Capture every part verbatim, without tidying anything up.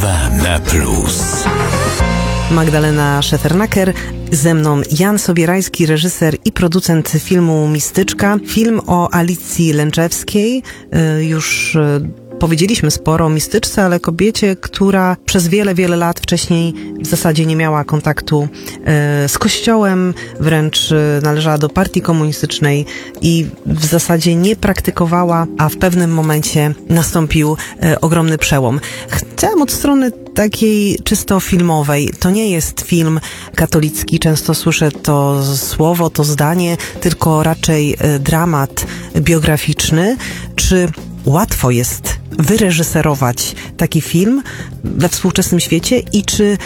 M plus. Magdalena Szefernaker, ze mną Jan Sobierański, reżyser i producent filmu Mistyczka. Film o Alicji Lęczewskiej. Już powiedzieliśmy sporo o Mistyczce, ale kobiecie, która przez wiele, wiele lat wcześniej w zasadzie nie miała kontaktu z Kościołem, wręcz należała do partii komunistycznej i w zasadzie nie praktykowała, a w pewnym momencie nastąpił ogromny przełom. Chciałam od strony takiej czysto filmowej. To nie jest film katolicki, często słyszę to słowo, to zdanie, tylko raczej dramat biograficzny. Czy łatwo jest wyreżyserować taki film we współczesnym świecie i czy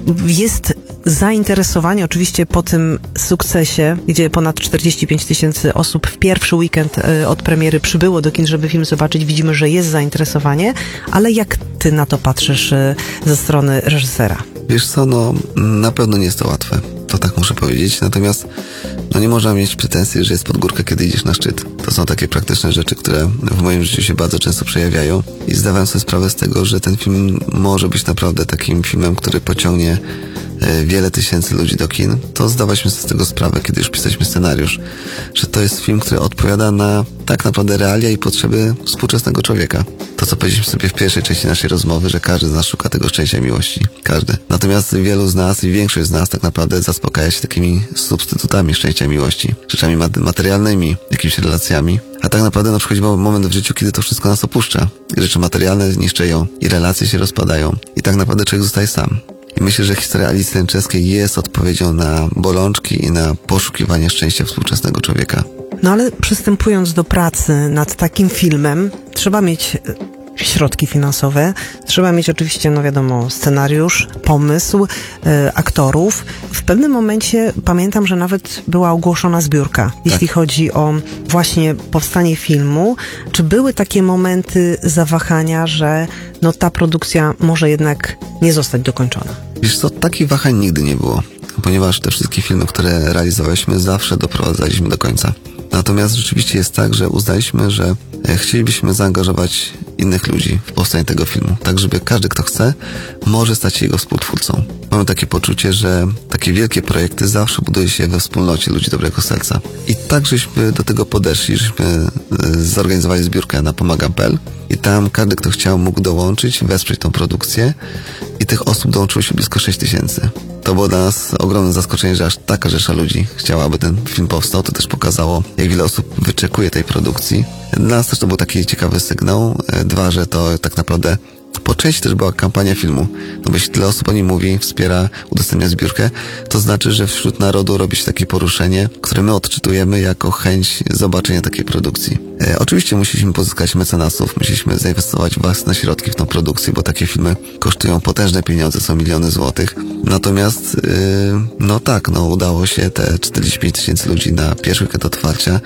jest zainteresowanie, oczywiście po tym sukcesie, gdzie ponad czterdzieści pięć tysięcy osób w pierwszy weekend od premiery przybyło do kin, żeby film zobaczyć, widzimy, że jest zainteresowanie, ale jak ty na to patrzysz ze strony reżysera? Wiesz co, no na pewno nie jest to łatwe, to tak muszę powiedzieć, natomiast no nie można mieć pretensji, że jest pod górkę, kiedy idziesz na szczyt. To są takie praktyczne rzeczy, które w moim życiu się bardzo często przejawiają i zdawałem sobie sprawę z tego, że ten film może być naprawdę takim filmem, który pociągnie wiele tysięcy ludzi do kin. To zdawaliśmy sobie z tego sprawę, kiedy już pisaliśmy scenariusz, że to jest film, który odpowiada na tak naprawdę realia i potrzeby współczesnego człowieka. To, co powiedzieliśmy sobie w pierwszej części naszej rozmowy, że każdy z nas szuka tego szczęścia i miłości. Każdy. Natomiast wielu z nas i większość z nas tak naprawdę zaspokaja się takimi substytutami szczęścia i miłości. Rzeczami materialnymi, jakimiś relacjami. A tak naprawdę no, przychodzi moment w życiu, kiedy to wszystko nas opuszcza. I rzeczy materialne niszczeją i relacje się rozpadają. I tak naprawdę człowiek zostaje sam. I myślę, że historia Alicji Lęczewskiej jest odpowiedzią na bolączki i na poszukiwanie szczęścia współczesnego człowieka. No ale przystępując do pracy nad takim filmem, trzeba mieć środki finansowe, trzeba mieć oczywiście, no wiadomo, scenariusz, pomysł, e, aktorów. W pewnym momencie pamiętam, że nawet była ogłoszona zbiórka, tak, jeśli chodzi o właśnie powstanie filmu. Czy były takie momenty zawahania, że no ta produkcja może jednak nie zostać dokończona? Wiesz co, takich wahań nigdy nie było, ponieważ te wszystkie filmy, które realizowaliśmy, zawsze doprowadzaliśmy do końca. Natomiast rzeczywiście jest tak, że uznaliśmy, że chcielibyśmy zaangażować innych ludzi w powstanie tego filmu, tak żeby każdy, kto chce, może stać się jego współtwórcą. Mamy takie poczucie, że takie wielkie projekty zawsze buduje się we wspólnocie ludzi dobrego serca. I tak żeśmy do tego podeszli, żeśmy zorganizowali zbiórkę na pomagam kropka p l i tam każdy, kto chciał, mógł dołączyć, wesprzeć tą produkcję i tych osób dołączyło się blisko sześć tysięcy. To było dla nas ogromne zaskoczenie, że aż taka rzesza ludzi chciała, aby ten film powstał. To też pokazało, jak wiele osób wyczekuje tej produkcji. Dla nas też to był taki ciekawy sygnał. Dwa, że to tak naprawdę po części też była kampania filmu. No bo jeśli tyle osób o nim mówi, wspiera, udostępnia zbiórkę, to znaczy, że wśród narodu robi się takie poruszenie, które my odczytujemy jako chęć zobaczenia takiej produkcji. E, oczywiście musieliśmy pozyskać mecenasów, musieliśmy zainwestować własne środki w tą produkcję, bo takie filmy kosztują potężne pieniądze, są miliony złotych. Natomiast, yy, no tak, no udało się te czterdzieści pięć tysięcy ludzi na pierwszy weekend otwarcia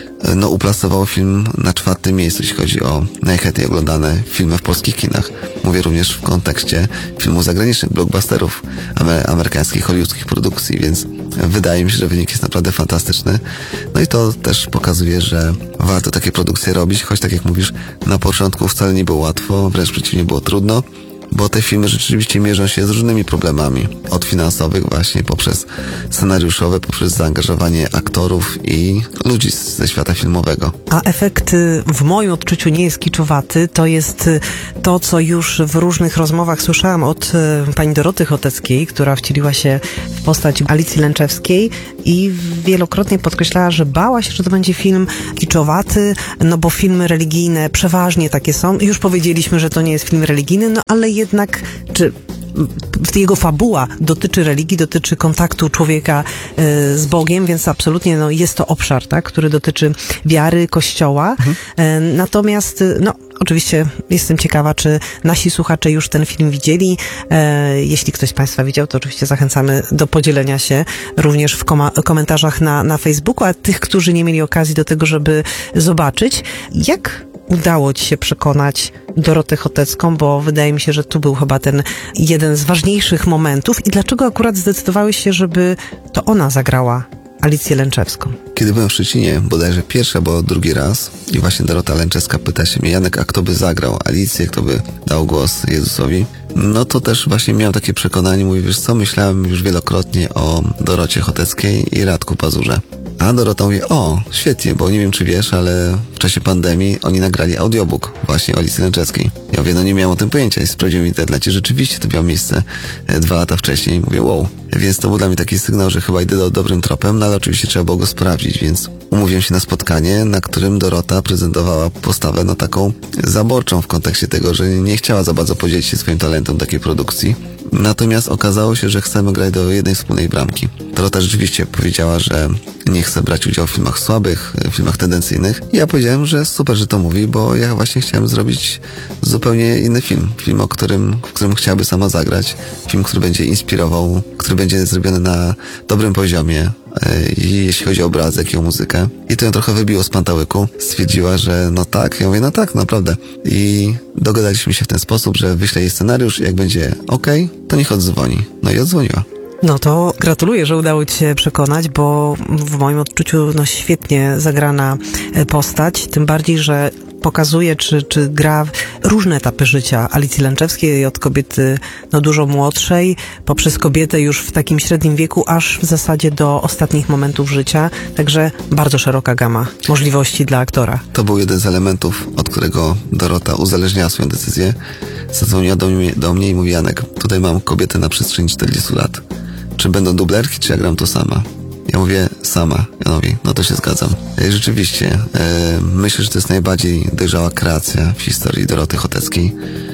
no uplasowało film na czwartym miejscu, jeśli chodzi o najchętniej oglądane filmy w polskich kinach. Mówię również w kontekście filmów zagranicznych, blockbusterów amery- amerykańskich, hollywoodzkich produkcji, więc wydaje mi się, że wynik jest naprawdę fantastyczny. No i to też pokazuje, że warto takie produkcje robić, choć tak jak mówisz, na początku wcale nie było łatwo, wręcz przeciwnie, było trudno. Bo te filmy rzeczywiście mierzą się z różnymi problemami. Od finansowych właśnie, poprzez scenariuszowe, poprzez zaangażowanie aktorów i ludzi ze świata filmowego. A efekt w moim odczuciu nie jest kiczowaty. To jest to, co już w różnych rozmowach słyszałam od pani Doroty Choteckiej, która wcieliła się w postać Alicji Lęczewskiej i wielokrotnie podkreślała, że bała się, że to będzie film kiczowaty, no bo filmy religijne przeważnie takie są. Już powiedzieliśmy, że to nie jest film religijny, no ale jednak, czy jego fabuła dotyczy religii, dotyczy kontaktu człowieka y, z Bogiem, więc absolutnie no, jest to obszar, tak, który dotyczy wiary, Kościoła. Mhm. Y, natomiast, no, oczywiście jestem ciekawa, czy nasi słuchacze już ten film widzieli. Y, jeśli ktoś z Państwa widział, to oczywiście zachęcamy do podzielenia się również w koma- komentarzach na, na Facebooku, a tych, którzy nie mieli okazji do tego, żeby zobaczyć, jak udało Ci się przekonać Dorotę Chotecką, bo wydaje mi się, że tu był chyba ten jeden z ważniejszych momentów. I dlaczego akurat zdecydowałeś się, żeby to ona zagrała Alicję Lęczewską? Kiedy byłem w Szczecinie, bodajże pierwszy albo drugi raz i właśnie Dorota Lęczewska pyta się mnie, Janek, a kto by zagrał Alicję, kto by dał głos Jezusowi? No to też właśnie miałem takie przekonanie, mówię, wiesz co, myślałem już wielokrotnie o Dorocie Choteckiej i Radku Pazurze. A Dorota mówi, o, świetnie, bo nie wiem, czy wiesz, ale w czasie pandemii oni nagrali audiobook właśnie o Alicji Lęczewskiej. Ja mówię, no nie miałem o tym pojęcia i sprawdziłem w internecie, rzeczywiście to miało miejsce e, dwa lata wcześniej. Mówię, wow. Więc to był dla mnie taki sygnał, że chyba idę do, dobrym tropem, no ale oczywiście trzeba było go sprawdzić, więc umówiłem się na spotkanie, na którym Dorota prezentowała postawę no taką zaborczą w kontekście tego, że nie chciała za bardzo podzielić się swoim talentem takiej produkcji. Natomiast okazało się, że chcemy grać do jednej wspólnej bramki. Dorota rzeczywiście powiedziała, że nie chce brać udziału w filmach słabych, w filmach tendencyjnych. I ja powiedziałem, że super, że to mówi, bo ja właśnie chciałem zrobić zupełnie inny film. Film, o którym, w którym chciałaby sama zagrać. Film, który będzie inspirował, który będzie zrobiony na dobrym poziomie. I jeśli chodzi o obrazek i o muzykę. I to ją trochę wybiło z pantałyku. Stwierdziła, że no tak. Ja mówię, no tak, naprawdę. I dogadaliśmy się w ten sposób, że wyślę jej scenariusz i jak będzie okej, to niech odzwoni. No i odzwoniła. No to gratuluję, że udało ci się przekonać, bo w moim odczuciu no świetnie zagrana postać, tym bardziej, że pokazuje, czy, czy gra różne etapy życia Alicji Lęczewskiej, od kobiety no dużo młodszej, poprzez kobietę już w takim średnim wieku, aż w zasadzie do ostatnich momentów życia. Także bardzo szeroka gama możliwości dla aktora. To był jeden z elementów, od którego Dorota uzależniała swoją decyzję. Zadzwoniła do mnie, do mnie i mówi, Janek, tutaj mam kobietę na przestrzeni czterdziestu lat. Czy będą dublerki, czy ja gram to sama? Ja mówię, sama. Ja mówię, no to się zgadzam. I rzeczywiście, e, myślę, że to jest najbardziej dojrzała kreacja w historii Doroty Choteckiej.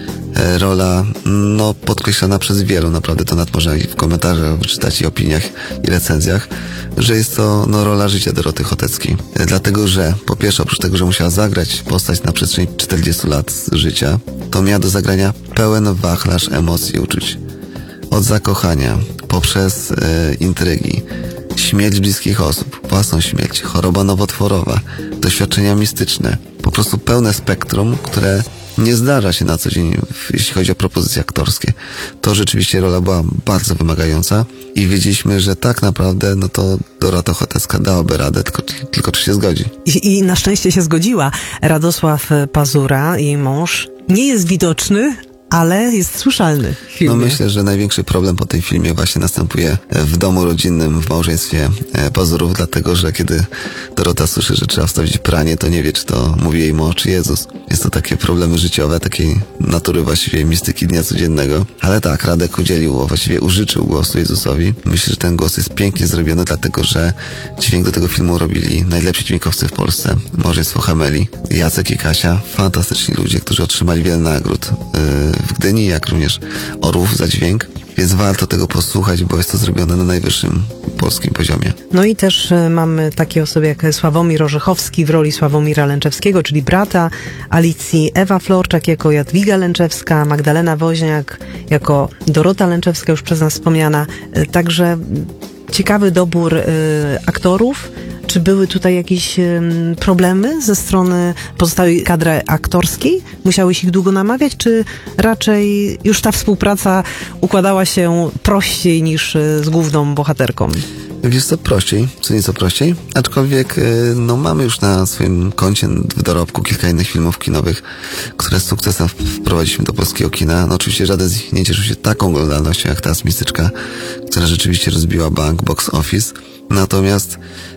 E, rola, no, podkreślana przez wielu, naprawdę to nawet można i w komentarzach wyczytać i opiniach i recenzjach, że jest to, no, rola życia Doroty Choteckiej. E, dlatego, że po pierwsze, oprócz tego, że musiała zagrać postać na przestrzeni czterdziestu lat życia, to miała do zagrania pełen wachlarz emocji i uczuć. Od zakochania, poprzez e, intrygi, śmierć bliskich osób, własną śmierć, choroba nowotworowa, doświadczenia mistyczne. Po prostu pełne spektrum, które nie zdarza się na co dzień, jeśli chodzi o propozycje aktorskie. To rzeczywiście rola była bardzo wymagająca i wiedzieliśmy, że tak naprawdę no to Dorota Chotecka dałaby radę, tylko, tylko czy się zgodzi. I, I na szczęście się zgodziła. Radosław Pazura, jej mąż, nie jest widoczny, ale jest słyszalny w filmie. No myślę, że największy problem po tym filmie właśnie następuje w domu rodzinnym, w małżeństwie Pazurów, dlatego, że kiedy Dorota słyszy, że trzeba wstawić pranie, to nie wie, czy to mówi jej mąż, czy Jezus. Jest to takie problemy życiowe, takiej natury właściwie mistyki dnia codziennego. Ale tak, Radek udzielił, właściwie użyczył głosu Jezusowi. Myślę, że ten głos jest pięknie zrobiony, dlatego, że dźwięk do tego filmu robili najlepsi dźwiękowcy w Polsce. Małżeństwo Hameli, Jacek i Kasia, fantastyczni ludzie, którzy otrzymali wiele nagród yy, w Gdyni, jak również Orłów za dźwięk, więc warto tego posłuchać, bo jest to zrobione na najwyższym polskim poziomie. No i też y, mamy takie osoby jak Sławomir Orzechowski w roli Sławomira Lęczewskiego, czyli brata Alicji, Ewa Florczak jako Jadwiga Lęczewska, Magdalena Woźniak jako Dorota Lęczewska, już przez nas wspomniana. Y, także ciekawy dobór y, aktorów. Czy były tutaj jakieś um, problemy ze strony pozostałej kadry aktorskiej? Musiałeś ich długo namawiać, czy raczej już ta współpraca układała się prościej niż y, z główną bohaterką? Wiesz co, prościej, co nieco prościej, aczkolwiek no mamy już na swoim koncie w dorobku kilka innych filmów kinowych, które z sukcesem wprowadziliśmy do polskiego kina. No oczywiście żaden z nich nie cieszył się taką oglądalnością jak ta Mistyczka, która rzeczywiście rozbiła bank, box office. Natomiast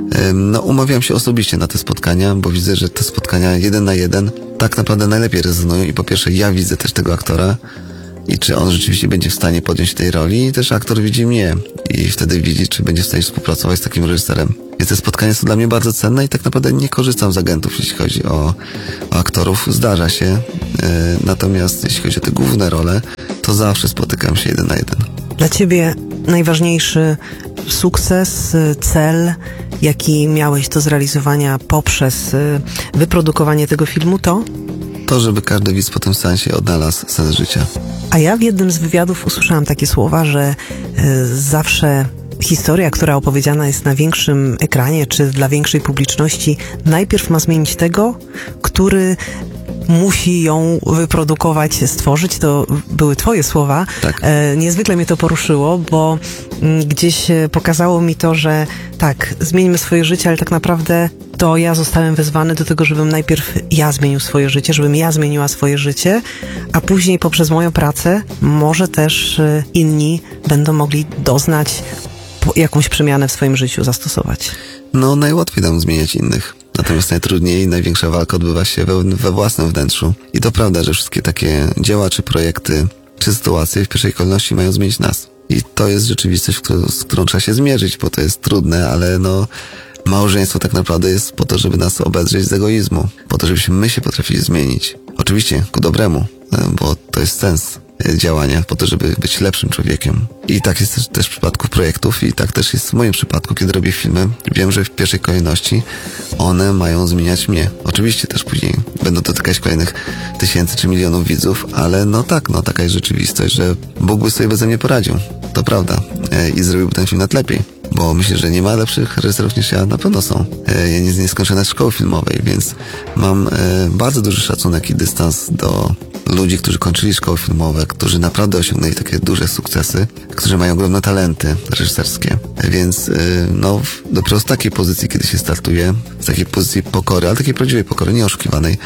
no umawiam się osobiście na te spotkania, bo widzę, że te spotkania jeden na jeden tak naprawdę najlepiej rezonują i po pierwsze ja widzę też tego aktora i czy on rzeczywiście będzie w stanie podjąć tej roli i też aktor widzi mnie i wtedy widzi, czy będzie w stanie współpracować z takim reżyserem. Więc te spotkania są dla mnie bardzo cenne i tak naprawdę nie korzystam z agentów, jeśli chodzi o, o aktorów. Zdarza się, yy, natomiast jeśli chodzi o te główne role, to zawsze spotykam się jeden na jeden. Dla ciebie najważniejszy sukces, cel, jaki miałeś do zrealizowania poprzez wyprodukowanie tego filmu, to? To, żeby każdy widz po tym seansie odnalazł sens życia. A ja w jednym z wywiadów usłyszałam takie słowa, że y, zawsze historia, która opowiedziana jest na większym ekranie, czy dla większej publiczności, najpierw ma zmienić tego, który musi ją wyprodukować, stworzyć. To były twoje słowa. Tak. E, niezwykle mnie to poruszyło, bo m, gdzieś pokazało mi to, że tak, zmieńmy swoje życie, ale tak naprawdę to ja zostałem wezwany do tego, żebym najpierw ja zmienił swoje życie, żebym ja zmieniła swoje życie, a później poprzez moją pracę może też e, inni będą mogli doznać, jakąś przemianę w swoim życiu zastosować. No, najłatwiej nam zmieniać innych. Natomiast najtrudniej i największa walka odbywa się we, we własnym wnętrzu. I to prawda, że wszystkie takie dzieła, czy projekty, czy sytuacje w pierwszej kolejności mają zmienić nas. I to jest rzeczywistość, którą, z którą trzeba się zmierzyć, bo to jest trudne, ale no, małżeństwo tak naprawdę jest po to, żeby nas obedrzeć z egoizmu. Po to, żebyśmy my się potrafili zmienić. Oczywiście ku dobremu, bo to jest sens działania, po to, żeby być lepszym człowiekiem. I tak jest też, też w przypadku projektów i tak też jest w moim przypadku, kiedy robię filmy. Wiem, że w pierwszej kolejności one mają zmieniać mnie. Oczywiście też później będą dotykać kolejnych tysięcy czy milionów widzów, ale no tak, no taka jest rzeczywistość, że Bóg by sobie beze mnie poradził. To prawda. I zrobiłby ten film nawet lepiej. Bo myślę, że nie ma lepszych reżyserów niż ja, na pewno są. Ja nie, nie skończyłem nawet szkoły filmowej, więc mam bardzo duży szacunek i dystans do ludzi, którzy kończyli szkoły filmowe, którzy naprawdę osiągnęli takie duże sukcesy, którzy mają ogromne talenty reżyserskie. Więc no, dopiero z takiej pozycji, kiedy się startuje, z takiej pozycji pokory, ale takiej prawdziwej pokory, nie oszukiwanej,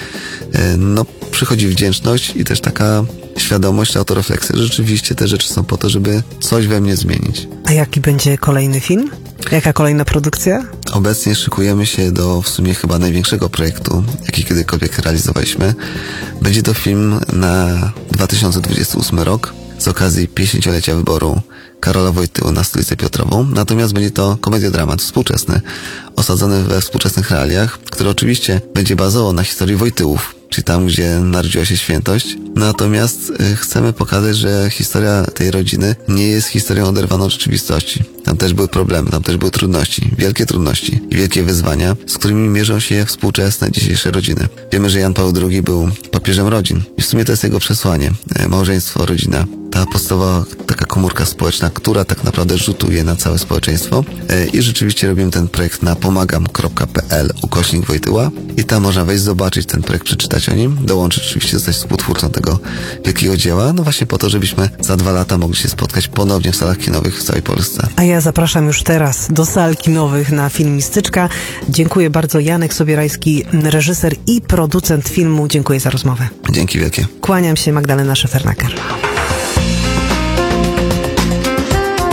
no przychodzi wdzięczność i też taka świadomość, autorefleksja, że rzeczywiście te rzeczy są po to, żeby coś we mnie zmienić. A jaki będzie kolejny film? Jaka kolejna produkcja? Obecnie szykujemy się do w sumie chyba największego projektu, jaki kiedykolwiek realizowaliśmy. Będzie to film na dwa tysiące dwudziesty ósmy rok z okazji pięćdziesięciolecia wyboru Karola Wojtyły na stolicę Piotrową. Natomiast będzie to komediodramat współczesny, osadzony we współczesnych realiach, który oczywiście będzie bazował na historii Wojtyłów, czyli tam, gdzie narodziła się świętość. Natomiast y, chcemy pokazać, że historia tej rodziny nie jest historią oderwaną od rzeczywistości. Tam też były problemy, tam też były trudności, wielkie trudności i wielkie wyzwania, z którymi mierzą się współczesne, dzisiejsze rodziny. Wiemy, że Jan Paweł drugi był papieżem rodzin i w sumie to jest jego przesłanie. Y, małżeństwo, rodzina. Ta podstawowa taka komórka społeczna, która tak naprawdę rzutuje na całe społeczeństwo. Y, I rzeczywiście robimy ten projekt na pomagam kropka p l ukośnik Wojtyła i tam można wejść, zobaczyć ten projekt, przeczytać o nim, dołączyć oczywiście, zostać współtwórcą tego wielkiego dzieła, no właśnie po to, żebyśmy za dwa lata mogli się spotkać ponownie w salach kinowych w całej Polsce. A ja zapraszam już teraz do sal kinowych na film Mistyczka. Dziękuję bardzo. Janek Sobierajski, reżyser i producent filmu. Dziękuję za rozmowę. Dzięki wielkie. Kłaniam się, Magdalena Szefernaker.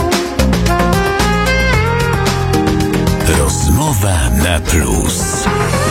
Rozmowa na plus.